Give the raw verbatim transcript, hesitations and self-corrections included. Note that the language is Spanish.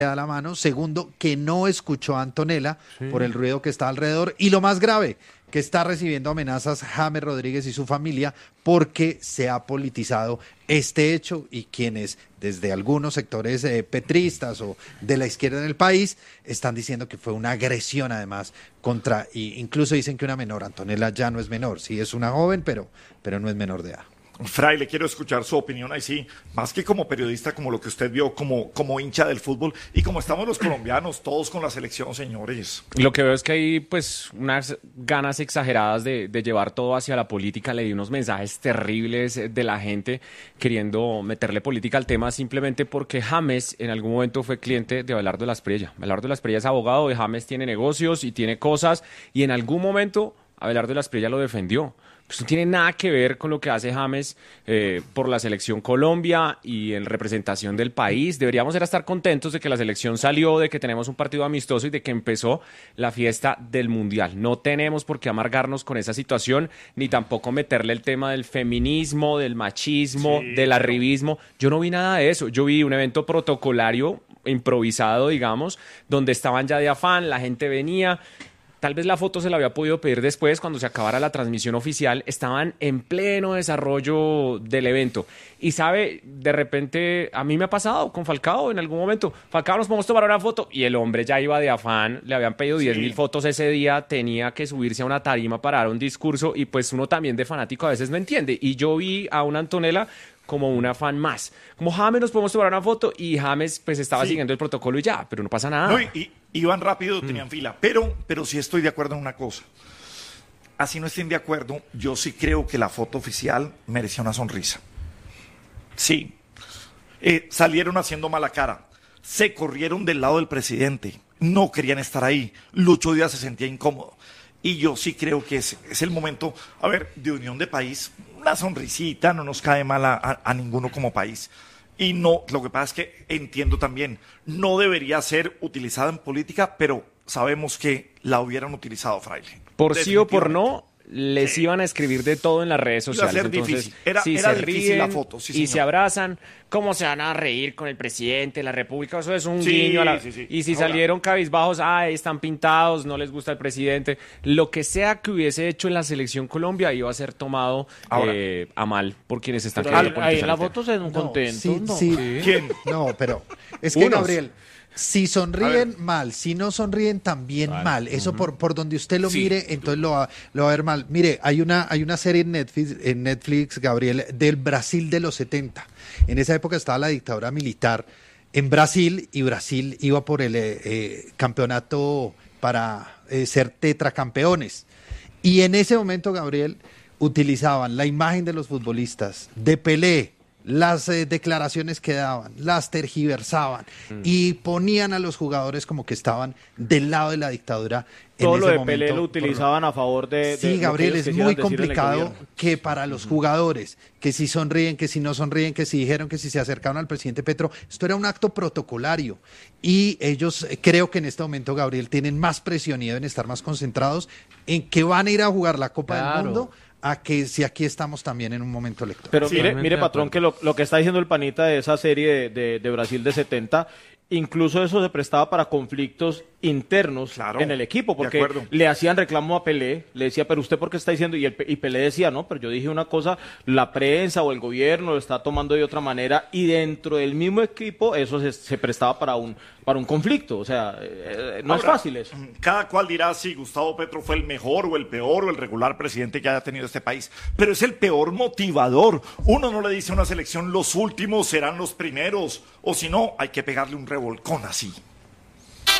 da la mano. Segundo, que no escuchó a Antonella Sí. por el ruido que está alrededor. Y lo más grave, que está recibiendo amenazas James Rodríguez y su familia porque se ha politizado este hecho y quienes desde algunos sectores eh, petristas o de la izquierda en el país están diciendo que fue una agresión además contra, y incluso dicen que una menor. Antonella ya no es menor, sí es una joven, pero, pero no es menor de edad. Fraile, quiero escuchar su opinión ahí sí, más que como periodista, como lo que usted vio, como, como hincha del fútbol y como estamos los colombianos, todos con la selección, señores. Lo que veo es que hay pues unas ganas exageradas de, de llevar todo hacia la política. Leí unos mensajes terribles de la gente queriendo meterle política al tema simplemente porque James en algún momento fue cliente de Abelardo de la Espriella. Abelardo de la Espriella es abogado, de James tiene negocios y tiene cosas y en algún momento Abelardo de la Espriella lo defendió. Pues no tiene nada que ver con lo que hace James eh, por la selección Colombia y en representación del país. Deberíamos era estar contentos de que la selección salió, de que tenemos un partido amistoso y de que empezó la fiesta del Mundial. No tenemos por qué amargarnos con esa situación, ni tampoco meterle el tema del feminismo, del machismo, Sí, del arribismo. Yo no vi nada de eso. Yo vi un evento protocolario, improvisado, digamos, donde estaban ya de afán, la gente venía. Tal vez la foto se la había podido pedir después, cuando se acabara la transmisión oficial. Estaban en pleno desarrollo del evento. Y sabe, de repente, a mí me ha pasado con Falcao en algún momento. Falcao, nos podemos tomar una foto. Y el hombre ya iba de afán, le habían pedido diez mil fotos ese día, tenía que subirse a una tarima para dar un discurso. Y pues uno también de fanático a veces no entiende. Y yo vi a una Antonella como una fan más. Como James, nos podemos tomar una foto. Y James pues estaba Sí. siguiendo el protocolo y ya, pero no pasa nada. No, y, y- iban rápido, tenían fila, pero, pero sí estoy de acuerdo en una cosa. Así no estén de acuerdo, yo sí creo que la foto oficial merecía una sonrisa. Sí. Eh, salieron haciendo mala cara, se corrieron del lado del presidente, no querían estar ahí, Lucho Díaz se sentía incómodo. Y yo sí creo que es, es el momento, a ver, de unión de país, una sonrisita, no nos cae mal a, a- a ninguno como país. Y no, lo que pasa es que entiendo también, no debería ser utilizada en política, pero sabemos que la hubieran utilizado, Fraile. Por sí o por Definitivamente. no, les iban a escribir de todo en las redes Iba a sociales. ser Entonces, difícil. Era- si era se difícil ríen la foto, sí, y señor. se abrazan, ¿cómo se van a reír con el presidente de la República? Eso es un Sí, guiño a la... sí, sí. Y si Ahora- salieron cabizbajos, ah, están pintados, no les gusta el presidente. Lo que sea que hubiese hecho en la selección Colombia iba a ser tomado Ahora- eh, a mal por quienes están Pero queriendo ahí, ahí en politizar la el tema. foto se ven No, contentos, sí, ¿no? sí. ¿Quién? No, pero es que Unos. Gabriel, si sonríen mal, si no sonríen también mal. Eso por, por donde usted lo Sí. mire, entonces lo va, lo va a ver mal. Mire, hay una, hay una serie en Netflix, en Netflix, Gabriel, del Brasil de los setenta. En esa época estaba la dictadura militar en Brasil y Brasil iba por el eh, eh, campeonato para eh, ser tetracampeones. Y en ese momento, Gabriel, utilizaban la imagen de los futbolistas, de Pelé, las eh, declaraciones que daban, las tergiversaban y ponían a los jugadores como que estaban del lado de la dictadura. En Todo lo ese de momento, Pelé lo por- utilizaban a favor de, de Sí, lo que Gabriel, ellos es quisieran muy decir en el complicado gobierno. que para los jugadores, que si sonríen, que si no sonríen, que si dijeron que si se acercaron al presidente Petro, esto era un acto protocolario y ellos eh, creo que en este momento, Gabriel, tienen más presión y deben estar más concentrados en que van a ir a jugar la Copa Claro. del Mundo a que si aquí estamos también en un momento electoral. Pero Sí, mire, totalmente mire de patrón, que lo, lo que está diciendo el panita de esa serie de, de- de Brasil de setenta, incluso eso se prestaba para conflictos internos Claro, en el equipo, de porque acuerdo. le hacían reclamo a Pelé, le decía, pero usted por qué está diciendo, y, el, Pe- y Pelé decía, no, pero yo dije una cosa, la prensa o el gobierno lo está tomando de otra manera, y dentro del mismo equipo eso se, se prestaba para un, para un conflicto, o sea, eh, no es Ahora, fácil eso. Cada cual dirá si Gustavo Petro fue el mejor o el peor o el regular presidente que haya tenido este país, pero es el peor motivador. Uno no le dice a una selección los últimos serán los primeros, o si no, hay que pegarle un revolcón así.